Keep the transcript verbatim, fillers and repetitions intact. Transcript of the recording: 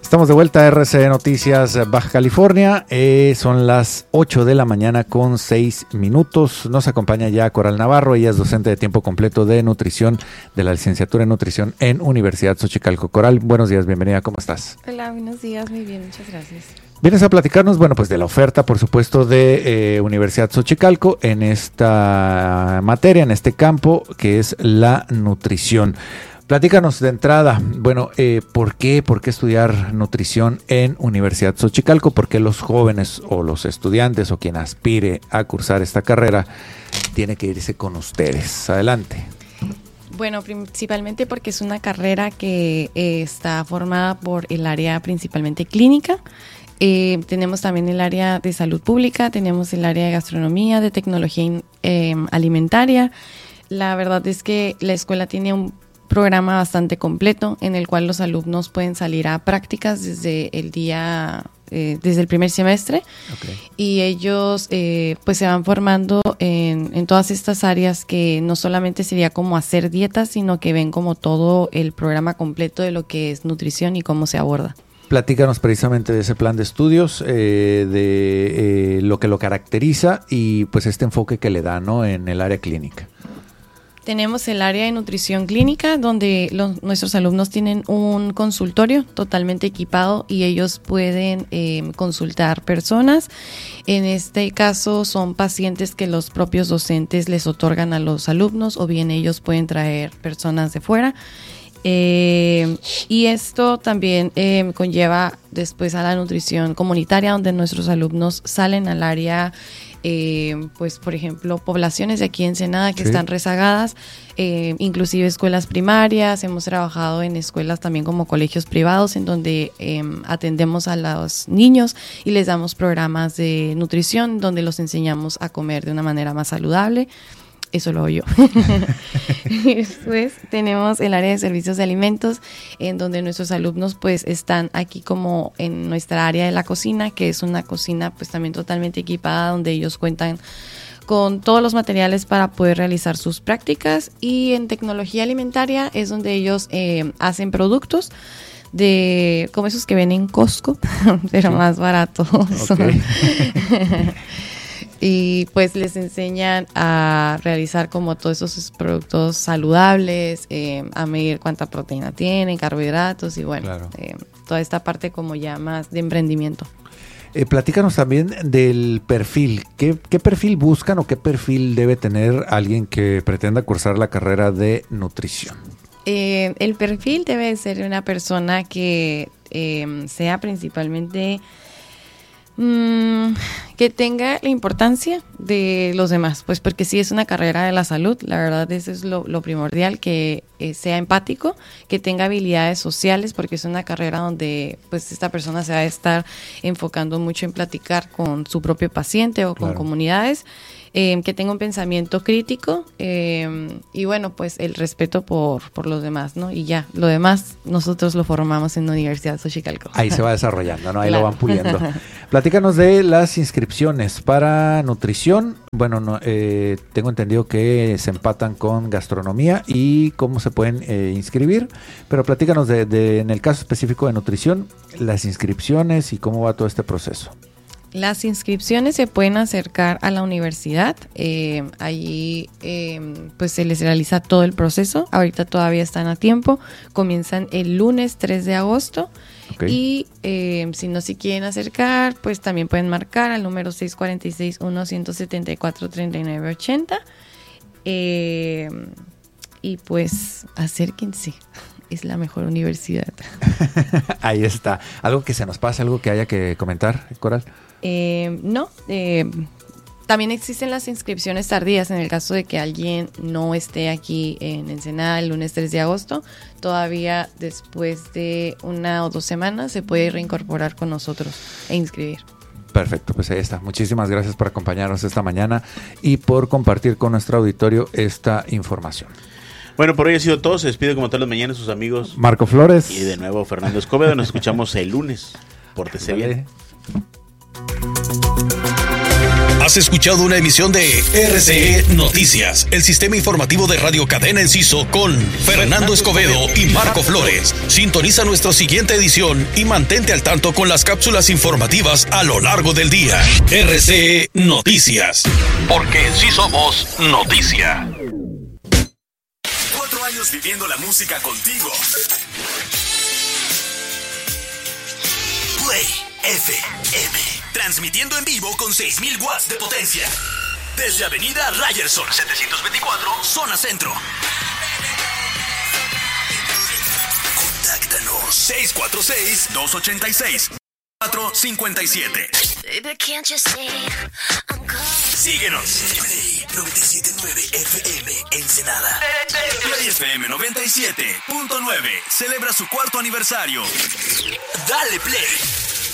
Estamos de vuelta a R C Noticias Baja California. Eh, son las ocho de la mañana con seis minutos. Nos acompaña ya Coral Navarro. Ella es docente de tiempo completo de nutrición de la licenciatura en nutrición en Universidad Xochicalco. Coral, buenos días, bienvenida. ¿Cómo estás? Hola, buenos días. Muy bien, muchas gracias. Vienes a platicarnos, bueno, pues de la oferta, por supuesto, de eh, Universidad Xochicalco en esta materia, en este campo, que es la nutrición. Platícanos de entrada, bueno, eh, ¿por qué? ¿Por qué estudiar nutrición en Universidad Xochicalco? ¿Por qué los jóvenes o los estudiantes o quien aspire a cursar esta carrera tiene que irse con ustedes? Adelante. Bueno, principalmente porque es una carrera que eh, está formada por el área principalmente clínica. Eh, tenemos también el área de salud pública, tenemos el área de gastronomía, de tecnología eh, alimentaria. La verdad es que la escuela tiene un programa bastante completo en el cual los alumnos pueden salir a prácticas desde el día, eh, desde el primer semestre. Okay. Y ellos eh, pues se van formando en, en todas estas áreas que no solamente sería como hacer dietas, sino que ven como todo el programa completo de lo que es nutrición y cómo se aborda. Platícanos precisamente de ese plan de estudios, eh, de eh, lo que lo caracteriza y pues este enfoque que le da, ¿no?, en el área clínica. Tenemos el área de nutrición clínica, donde los, nuestros alumnos tienen un consultorio totalmente equipado y ellos pueden eh, consultar personas. En este caso son pacientes que los propios docentes les otorgan a los alumnos, o bien ellos pueden traer personas de fuera. Eh, y esto también eh, conlleva después a la nutrición comunitaria, donde nuestros alumnos salen al área, eh, pues por ejemplo, poblaciones de aquí en Ensenada que sí están rezagadas, eh, inclusive escuelas primarias. Hemos trabajado en escuelas también como colegios privados, en donde eh, atendemos a los niños y les damos programas de nutrición, donde los enseñamos a comer de una manera más saludable. Eso lo hago yo. Después tenemos el área de servicios de alimentos, en donde nuestros alumnos pues están aquí como en nuestra área de la cocina, que es una cocina pues también totalmente equipada, donde ellos cuentan con todos los materiales para poder realizar sus prácticas. Y en tecnología alimentaria es donde ellos eh, hacen productos de como esos que ven en Costco, pero sí, más baratos. Okay. Y pues les enseñan a realizar como todos esos productos saludables, eh, a medir cuánta proteína tienen, carbohidratos y bueno, claro. eh, toda esta parte como ya más de emprendimiento. Eh, platícanos también del perfil. ¿Qué, ¿Qué perfil buscan o qué perfil debe tener alguien que pretenda cursar la carrera de nutrición? Eh, el perfil debe ser una persona que eh, sea principalmente Mm, que tenga la importancia de los demás, pues porque sí es una carrera de la salud, la verdad eso es lo, lo primordial, que eh, sea empático, que tenga habilidades sociales, porque es una carrera donde pues esta persona se va a estar enfocando mucho en platicar con su propio paciente o con claro. comunidades, eh, que tenga un pensamiento crítico eh, y bueno, pues el respeto por, por los demás, ¿no? Y ya, lo demás nosotros lo formamos en la Universidad Xochicalco. Ahí se va desarrollando, ¿no? Ahí claro. lo van puliendo. Platícanos de las inscripciones para nutrición. Bueno, no, eh, tengo entendido que se empatan con gastronomía y cómo se pueden eh, inscribir, pero platícanos de, de, en el caso específico de nutrición, las inscripciones y cómo va todo este proceso. Las inscripciones se pueden acercar a la universidad, eh, allí eh, pues se les realiza todo el proceso, ahorita todavía están a tiempo, comienzan el lunes tres de agosto. Okay. Y eh, si no se quieren acercar, pues también pueden marcar al número seis cuatro seis, uno siete cuatro, tres nueve ocho cero eh, y pues acérquense, es la mejor universidad. Ahí está. ¿Algo que se nos pase, algo que haya que comentar, Coral? Eh, no, eh, también existen las inscripciones tardías en el caso de que alguien no esté aquí en Ensenada el lunes tres de agosto. Todavía después de una o dos semanas se puede reincorporar con nosotros e inscribir. Perfecto, pues ahí está. Muchísimas gracias por acompañarnos esta mañana y por compartir con nuestro auditorio esta información. Bueno, por hoy ha sido todo. Se despide como todas las mañanas sus amigos Marco Flores y de nuevo Fernando Escobedo. Nos escuchamos el lunes. Pórtese bien. Has escuchado una emisión de R C E Noticias, el sistema informativo de Radio Cadena Enciso con Fernando Escobedo y Marco Flores. Sintoniza nuestra siguiente edición y mantente al tanto con las cápsulas informativas a lo largo del día. R C E Noticias, porque sí somos noticia. Cuatro años viviendo la música contigo. Play F M, transmitiendo en vivo con seis mil watts de potencia. Desde Avenida Ryerson setecientos veinticuatro, zona centro. Contáctanos seis cuatro seis, dos ocho seis, cuatro cinco siete. Síguenos. Play noventa y siete punto nueve F M Ensenada. Play F M noventa y siete punto nueve celebra su cuarto aniversario. Dale play